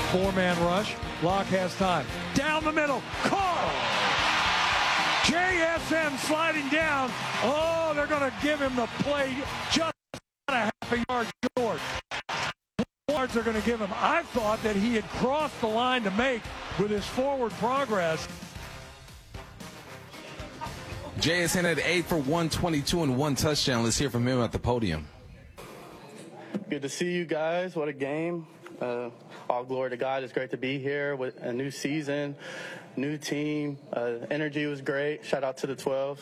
Four-man rush. Locke has time. Down the middle. Carl. JSN sliding down. Oh, they're going to give him the play just a half a yard short. Yards are going to give him. I thought that he had crossed the line to make with his forward progress. JSN had 8 for 122 and 1 touchdown. Let's hear from him at the podium. Good to see you guys. What a game. All glory to God. It's great to be here with a new season, new team. Energy was great. Shout out to the 12.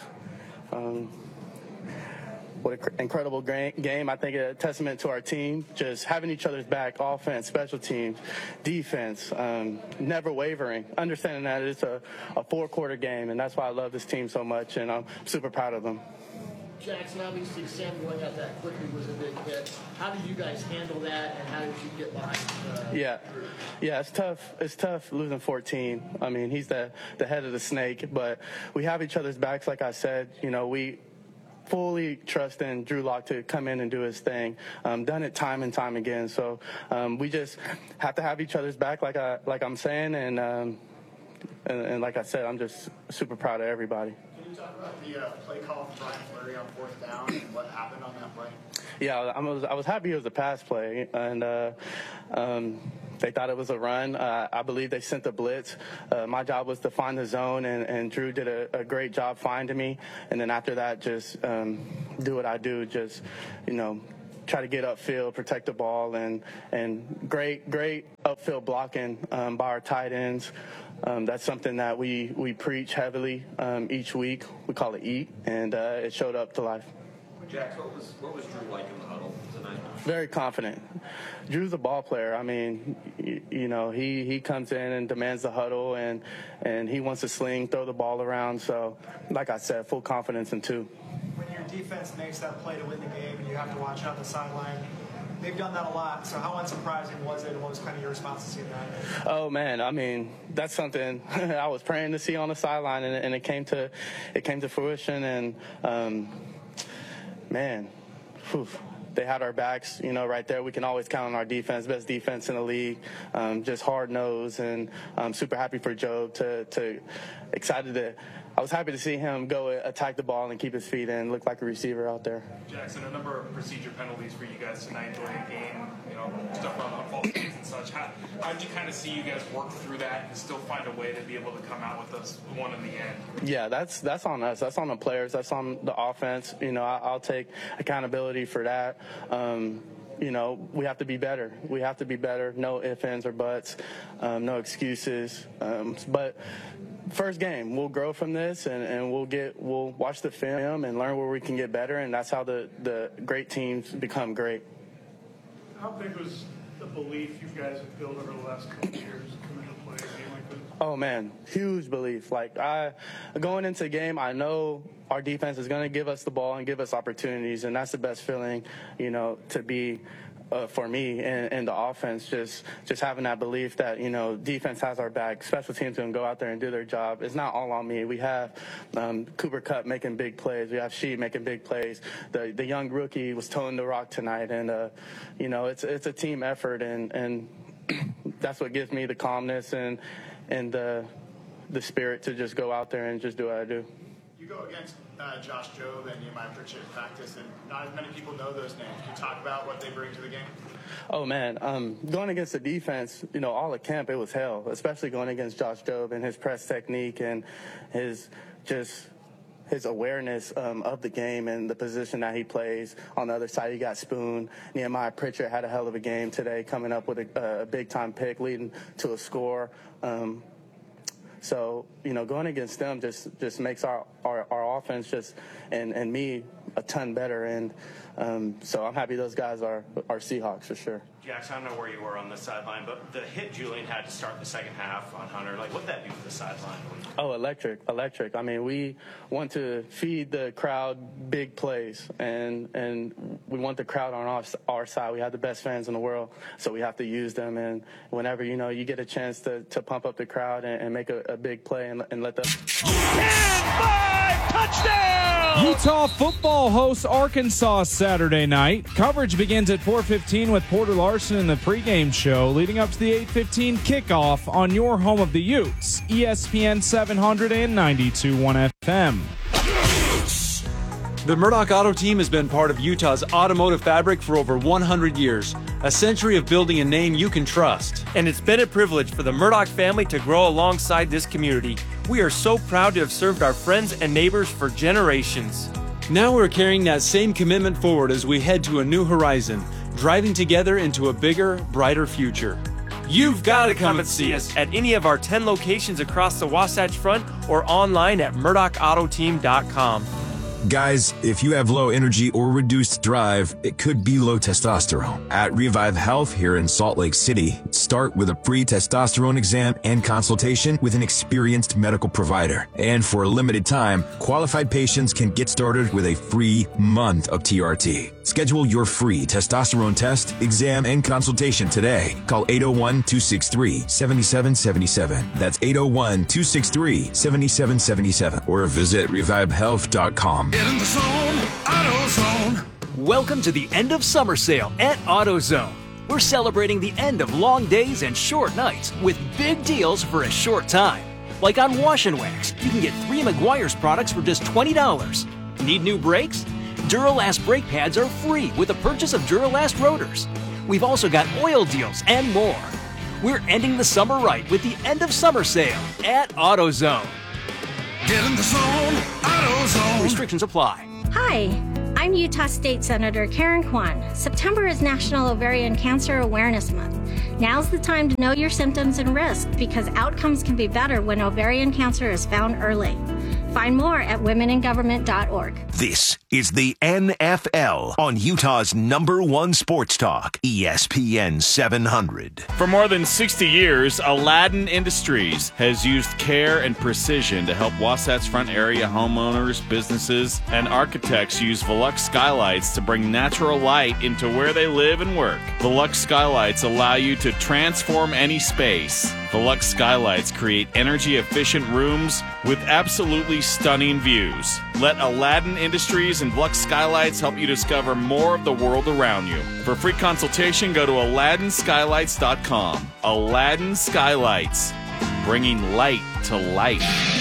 What an incredible game. I think a testament to our team, just having each other's back, offense, special teams, defense, never wavering, understanding that it's a 4-quarter game, and that's why I love this team so much, and I'm super proud of them. Jackson, obviously Sam going out that quickly was a big hit. How did you guys handle that, and how did you get behind Yeah, it's tough. It's tough losing 14. I mean, he's the head of the snake, but we have each other's backs, like I said. You know, we fully trust in Drew Lock to come in and do his thing. Done it time and time again. So we just have to have each other's back, like I'm saying, and like I said, I'm just super proud of everybody. Can you talk about the play call from Brian Fleury on 4th down and what happened on that play? Yeah, I was happy it was a pass play, and they thought it was a run. I believe they sent the blitz. My job was to find the zone, and Drew did a great job finding me. And then after that, just do what I do, just, try to get upfield, protect the ball, and great upfield blocking by our tight ends. That's something that we preach heavily each week. We call it EAT, and it showed up to life. Jax, what was Drew like in the huddle tonight? Very confident. Drew's a ball player. I mean, he comes in and demands the huddle, and he wants to sling, throw the ball around. So, like I said, full confidence in 2. When your defense makes that play to win the game and you have to watch it on the sideline, they've done that a lot. So how unsurprising was it, and what was kind of your response to seeing that? Oh, man, I mean, that's something I was praying to see on the sideline, and it came to fruition, and man, they had our backs, right there. We can always count on our defense, best defense in the league, just hard-nosed, and I'm super happy for Joe I was happy to see him go attack the ball and keep his feet in, look like a receiver out there. Jackson, a number of procedure penalties for you guys tonight during the game, stuff on false starts and such. How did you kind of see you guys work through that and still find a way to be able to come out with us one in the end? Yeah, that's on us. That's on the players. That's on the offense. I'll take accountability for that. We have to be better. We have to be better. No ifs, ands, or buts. No excuses. But first game, we'll grow from this, and we'll watch the film and learn where we can get better, and that's how the great teams become great. How big was the belief you guys have built over the last couple of years coming to play a game like this? Oh, man, huge belief. Going into the game, I know our defense is going to give us the ball and give us opportunities, and that's the best feeling, to be for me and the offense, just having that belief that, defense has our back, special teams going to go out there and do their job. It's not all on me. We have Cooper Kupp making big plays. We have Sheep making big plays. The young rookie was toting the rock tonight, and, it's a team effort, and that's what gives me the calmness and the spirit to just go out there and just do what I do. You go against Josh Jobe and Nehemiah Pritchett in practice, and not as many people know those names. Can you talk about what they bring to the game? Oh, man. Going against the defense, all at camp, it was hell, especially going against Josh Jobe and his press technique and his awareness of the game and the position that he plays. On the other side, you got Spoon. Nehemiah Pritchett had a hell of a game today, coming up with a big-time pick, leading to a score. So, going against them just makes our offense and me a ton better. And so I'm happy those guys are Seahawks for sure. Jackson, I don't know where you were on the sideline, but the hit Julian had to start the second half on Hunter, what'd that do for the sideline? Oh, electric. I mean, we want to feed the crowd big plays, and we want the crowd on our side. We have the best fans in the world, so we have to use them. And whenever, you get a chance to pump up the crowd and make a big play and let them. 10-5 Touchdown! Utah football hosts Arkansas Saturday night. Coverage begins at 4:15 with Porter Larson in the pregame show, leading up to the 8:15 kickoff on your home of the Utes, ESPN 700 and 92.1 FM. The Murdoch Auto Team has been part of Utah's automotive fabric for over 100 years, a century of building a name you can trust. And it's been a privilege for the Murdoch family to grow alongside this community. We are so proud to have served our friends and neighbors for generations. Now we're carrying that same commitment forward as we head to a new horizon, driving together into a bigger, brighter future. You've got to come and see us at any of our 10 locations across the Wasatch Front or online at murdochautoteam.com. Guys, if you have low energy or reduced drive, it could be low testosterone. At Revive Health here in Salt Lake City, start with a free testosterone exam and consultation with an experienced medical provider. And for a limited time, qualified patients can get started with a free month of TRT. Schedule your free testosterone test, exam, and consultation today. Call 801-263-7777. That's 801-263-7777. Or visit revivehealth.com. Get in the zone, AutoZone. Welcome to the end of summer sale at AutoZone. We're celebrating the end of long days and short nights with big deals for a short time. Like on Wash and Wax, you can get 3 Meguiar's products for just $20. Need new brakes? Duralast brake pads are free with the purchase of Duralast rotors. We've also got oil deals and more. We're ending the summer right with the end of summer sale at AutoZone. Get in the zone, AutoZone. Restrictions apply. Hi, I'm Utah State Senator Karen Kwan. September is National Ovarian Cancer Awareness Month. Now's the time to know your symptoms and risk because outcomes can be better when ovarian cancer is found early. Find more at womeningovernment.org. This is the NFL on Utah's #1 sports talk, ESPN 700. For more than 60 years, Aladdin Industries has used care and precision to help Wasatch Front area homeowners, businesses, and architects use Velux skylights to bring natural light into where they live and work. Velux skylights allow you to transform any space. Velux skylights create energy-efficient rooms with absolutely stunning views. Let Aladdin Industries and Velux Skylights help you discover more of the world around you. For free consultation, go to AladdinSkylights.com. Aladdin Skylights, bringing light to life.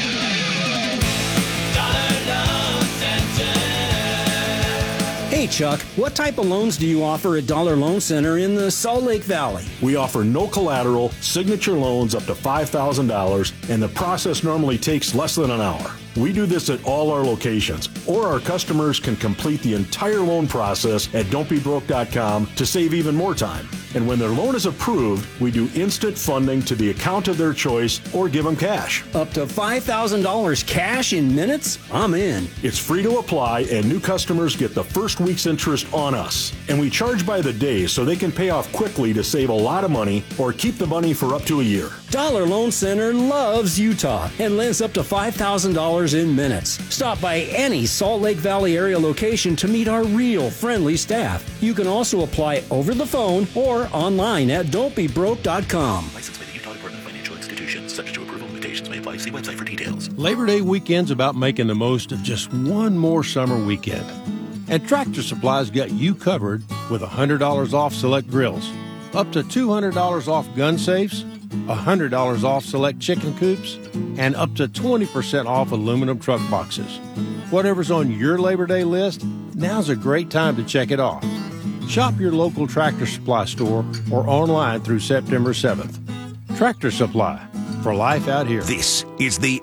Hey Chuck, what type of loans do you offer at Dollar Loan Center in the Salt Lake Valley? We offer no collateral, signature loans up to $5,000, and the process normally takes less than an hour. We do this at all our locations, or our customers can complete the entire loan process at don'tbebroke.com to save even more time. And when their loan is approved, we do instant funding to the account of their choice or give them cash. Up to $5,000 cash in minutes? I'm in. It's free to apply, and new customers get the first week's interest on us. And we charge by the day so they can pay off quickly to save a lot of money or keep the money for up to a year. Dollar Loan Center loves Utah and lends up to $5,000 in minutes. Stop by any Salt Lake Valley area location to meet our real friendly staff. You can also apply over the phone or online at don'tbebroke.com. Licensed by the Utah Department of Financial Institutions. Subject to approval, limitations may apply. See website for details. Labor Day weekend's about making the most of just one more summer weekend. And Tractor Supply's got you covered with $100 off select grills, up to $200 off gun safes, $100 off select chicken coops, and up to 20% off aluminum truck boxes. Whatever's on your Labor Day list, now's a great time to check it off. Shop your local Tractor Supply store or online through September 7th. Tractor Supply, for life out here. This is the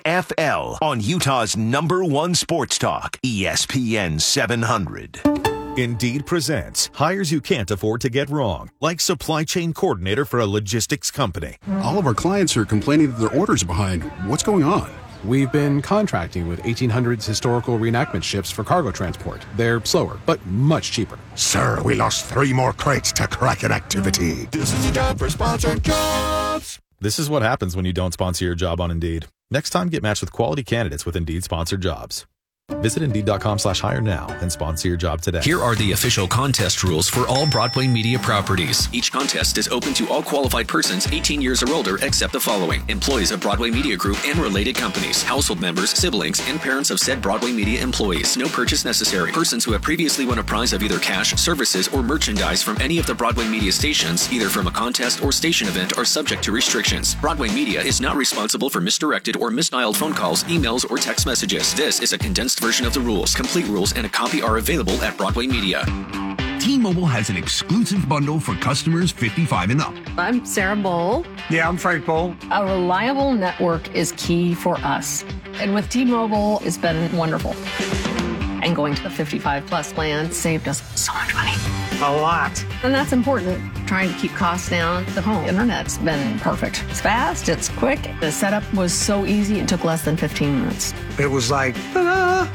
NFL on Utah's #1 sports talk, ESPN 700. Indeed presents hires you can't afford to get wrong, like supply chain coordinator for a logistics company. All of our clients are complaining that their orders are behind. What's going on? We've been contracting with 1800s historical reenactment ships for cargo transport. They're slower, but much cheaper. Sir, we lost 3 more crates to Kraken activity. This is a job for sponsored jobs. This is what happens when you don't sponsor your job on Indeed. Next time, get matched with quality candidates with Indeed sponsored jobs. Visit Indeed.com/hire now and sponsor your job today. Here are the official contest rules for all Broadway Media properties. Each contest is open to all qualified persons 18 years or older except the following: employees of Broadway Media Group and related companies, household members, siblings, and parents of said Broadway Media employees. No purchase necessary. Persons who have previously won a prize of either cash, services, or merchandise from any of the Broadway Media stations, either from a contest or station event, are subject to restrictions. Broadway Media is not responsible for misdirected or misdialed phone calls, emails, or text messages. This is a condensed version of the rules. Complete rules and a copy are available at Broadway Media. T-Mobile has an exclusive bundle for customers 55 and up. I'm Sarah Bowl. Yeah, I'm Frank Bowl. A reliable network is key for us. And with T-Mobile, it's been wonderful. And going to the 55 plus plan saved us so much money. A lot. And that's important. Trying to keep costs down. The home internet's been perfect. It's fast, it's quick. The setup was so easy, it took less than 15 minutes. It was like, ta-da!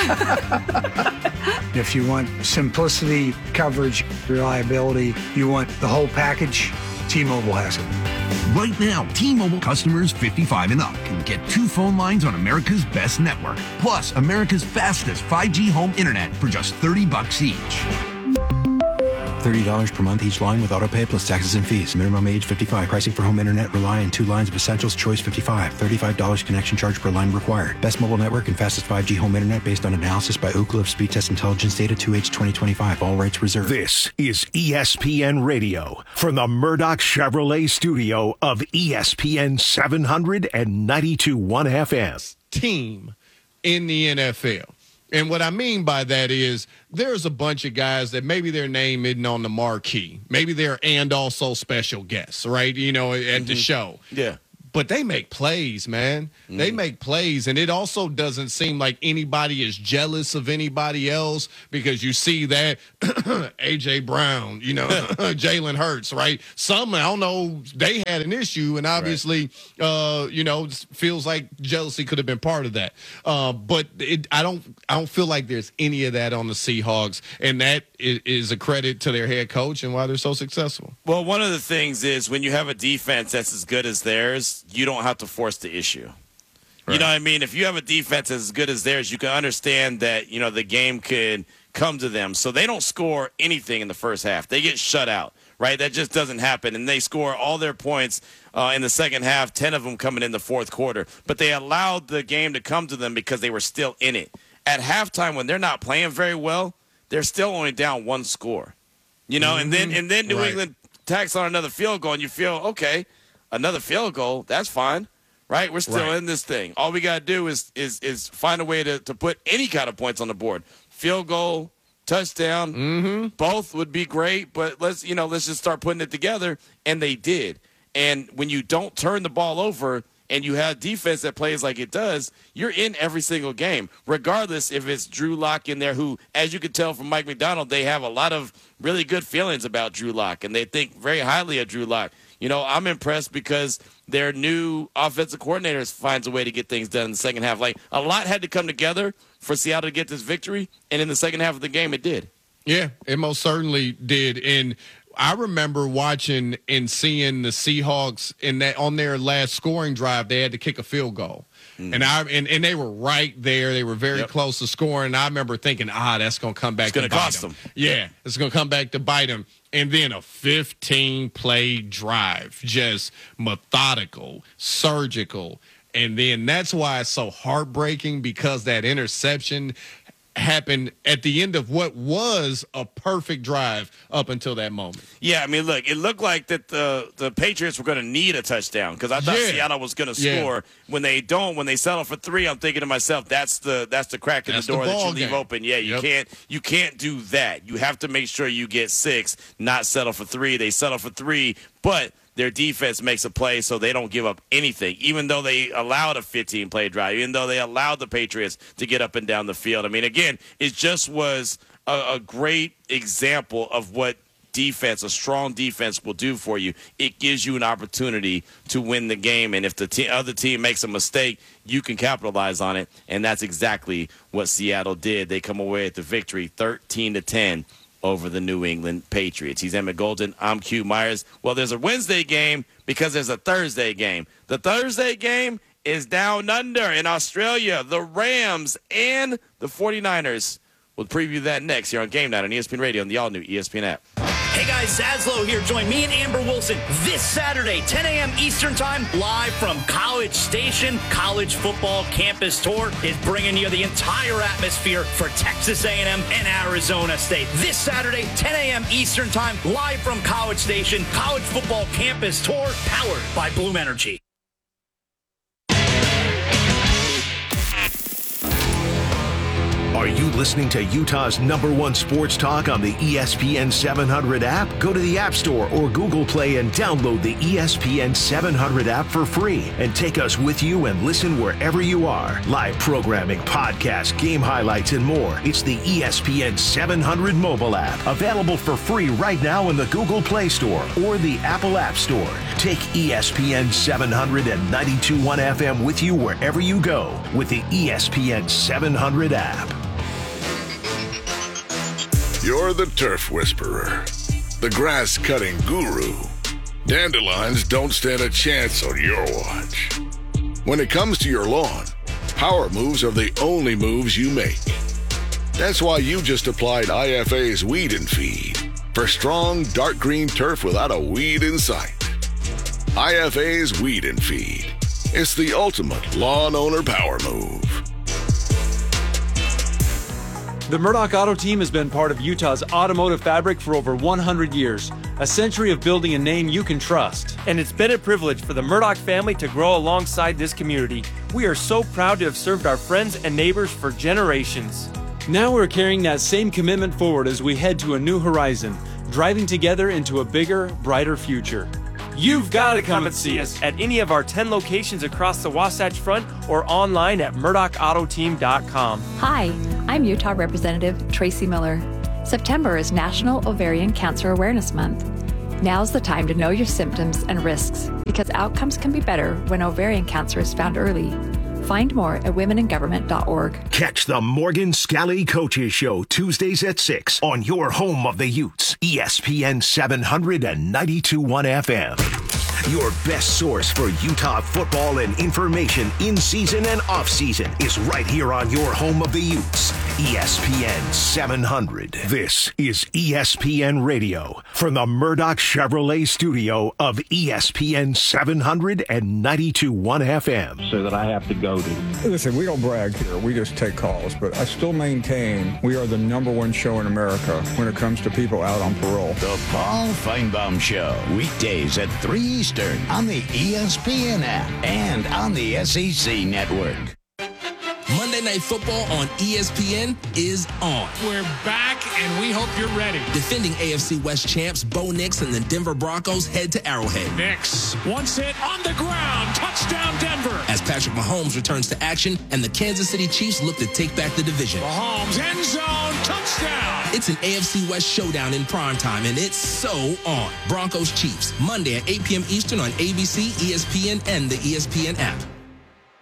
If you want simplicity, coverage, reliability, you want the whole package, T-Mobile has it. Right now, T-Mobile customers 55 and up can get 2 phone lines on America's best network, plus America's fastest 5G home internet for just $30 each. $30 per month each line with autopay plus taxes and fees. Minimum age 55. Pricing for home internet rely on 2 lines of Essentials Choice 55. $35 connection charge per line required. Best mobile network and fastest 5G home internet based on analysis by Ookla of Speed Test Intelligence Data 2H 2025. All rights reserved. This is ESPN Radio from the Murdoch Chevrolet studio of ESPN 792.1 FM. Team in the NFL. And what I mean by that is there's a bunch of guys that maybe their name isn't on the marquee. Maybe they're and also special guests, right? You know, at the show. Yeah. But they make plays, man. They make plays, and it also doesn't seem like anybody is jealous of anybody else because you see that A.J. Brown, you know, Jalen Hurts, right? Some, I don't know, they had an issue, and obviously, you know, feels like jealousy could have been part of that. But I don't feel like there's any of that on the Seahawks, and that is a credit to their head coach and why they're so successful. Well, one of the things is when you have a defense that's as good as theirs, you don't have to force the issue. Right. You know what I mean? If you have a defense as good as theirs, you can understand that, you know, the game could come to them. So they don't score anything in the first half. They get shut out, right? That just doesn't happen. And they score all their points in the second half, 10 of them coming in the fourth quarter. But they allowed the game to come to them because they were still in it. At halftime, when they're not playing very well, they're still only down 1 score. You know, and then New England tacks on another field goal, and you feel, okay, another field goal, that's fine, right? We're still in this thing. All we got to do is find a way to put any kind of points on the board. Field goal, touchdown, both would be great, but let's just start putting it together, and they did. And when you don't turn the ball over and you have defense that plays like it does, you're in every single game, regardless if it's Drew Lock in there who, as you can tell from Mike McDonald, they have a lot of really good feelings about Drew Lock, and they think very highly of Drew Lock. You know, I'm impressed because their new offensive coordinator finds a way to get things done in the second half. Like, a lot had to come together for Seattle to get this victory, and in the second half of the game, it did. Yeah, it most certainly did. And I remember watching and seeing the Seahawks on their last scoring drive, they had to kick a field goal. And they were right there. They were very close to scoring. And I remember thinking, that's going to come back to bite them. It's going to cost them. Yeah, it's going to come back to bite them. And then a 15-play drive, just methodical, surgical. And then that's why it's so heartbreaking, because that interception happened at the end of what was a perfect drive up until that moment. Yeah, I mean, look, it looked like that the Patriots were going to need a touchdown because I thought Seattle was going to score. When they don't, when they settle for 3, I'm thinking to myself, that's the crack in the door that you leave open. Yeah, you can't do that. You have to make sure you get 6, not settle for 3. They settle for 3, but their defense makes a play so they don't give up anything, even though they allowed a 15-play drive, even though they allowed the Patriots to get up and down the field. I mean, again, it just was a great example of what defense, a strong defense, will do for you. It gives you an opportunity to win the game, and if the other team makes a mistake, you can capitalize on it, and that's exactly what Seattle did. They come away with the victory 13-10. Over the New England Patriots. He's Emmett Golden. I'm Q Myers. Well, there's a Wednesday game because there's a Thursday game. The Thursday game is down under in Australia. The Rams and the 49ers. We'll preview that next here on Game Night on ESPN Radio and the all-new ESPN app. Hey guys, Zaslow here. Join me and Amber Wilson this Saturday, 10 a.m. Eastern Time, live from College Station. College Football Campus Tour is bringing you the entire atmosphere for Texas A&M and Arizona State. This Saturday, 10 a.m. Eastern Time, live from College Station. College Football Campus Tour, powered by Bloom Energy. Are you listening to Utah's #1 sports talk on the ESPN 700 app? Go to the App Store or Google Play and download the ESPN 700 app for free and take us with you and listen wherever you are. Live programming, podcasts, game highlights, and more. It's the ESPN 700 mobile app, available for free right now in the Google Play Store or the Apple App Store. Take ESPN 700 and 92.1 FM with you wherever you go with the ESPN 700 app. You're the turf whisperer, the grass-cutting guru. Dandelions don't stand a chance on your watch. When it comes to your lawn, power moves are the only moves you make. That's why you just applied IFA's Weed and Feed for strong, dark green turf without a weed in sight. IFA's Weed and Feed. It's the ultimate lawn owner power move. The Murdoch Auto Team has been part of Utah's automotive fabric for over 100 years, a century of building a name you can trust. And it's been a privilege for the Murdoch family to grow alongside this community. We are so proud to have served our friends and neighbors for generations. Now we're carrying that same commitment forward as we head to a new horizon, driving together into a bigger, brighter future. You've got to come and see us at any of our 10 locations across the Wasatch Front or online at murdochautoteme.com. Hi, I'm Utah Representative Tracy Miller. September is National Ovarian Cancer Awareness Month. Now's the time to know your symptoms and risks because outcomes can be better when ovarian cancer is found early. Find more at womeningovernment.org. Catch the Morgan Scally Coaches Show Tuesdays at 6 on your home of the Utes, ESPN 700 and 92.1 FM. Your best source for Utah football and information in season and off season is right here on your home of the Utes, ESPN 700. This is ESPN Radio from the Murdoch Chevrolet studio of ESPN 700 and 92.1 FM. So that I have to go to. Listen, we don't brag here. We just take calls. But I still maintain we are the #1 show in America when it comes to people out on parole. The Paul Feinbaum Show. Weekdays at 3 Eastern on the ESPN app and on the SEC network. Monday Night Football on ESPN is on. We're back, and we hope you're ready. Defending AFC West champs Bo Nix and the Denver Broncos head to Arrowhead. Nix, once hit on the ground, touchdown Denver. As Patrick Mahomes returns to action and the Kansas City Chiefs look to take back the division. Mahomes, end zone, touchdown. It's an AFC West showdown in primetime, and it's so on. Broncos Chiefs, Monday at 8 p.m. Eastern on ABC, ESPN, and the ESPN app.